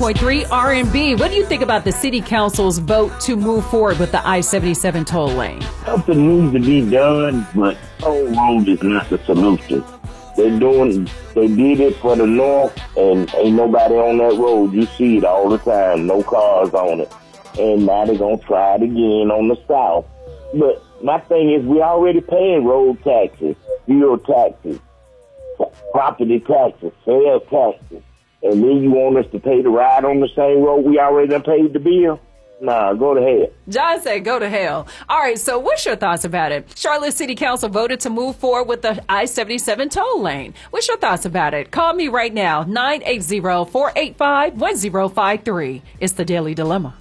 101.3 R&B. What do you think about the City Council's vote to move forward with the I-77 toll lane? Something needs to be done, but toll road is not the solution. They did it for the north, and ain't nobody on that road. You see it all the time, no cars on it. And now they're going to try it again on the south. But my thing is, we already paying road taxes, fuel taxes, property taxes, sales taxes. And then you want us to pay the ride on the same road we already done paid the bill? Nah, go to hell. John said go to hell. All right, so what's your thoughts about it? Charlotte City Council voted to move forward with the I-77 toll lane. What's your thoughts about it? Call me right now, 980-485-1053. It's the Daily Dilemma.